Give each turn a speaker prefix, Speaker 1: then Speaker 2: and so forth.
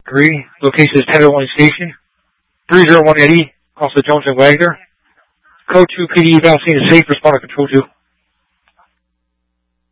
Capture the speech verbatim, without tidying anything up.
Speaker 1: three, location is ten oh one Station. three oh one Eddie, also Jones and Wagner. Code two, P D eval scene is safe, respond to Control two.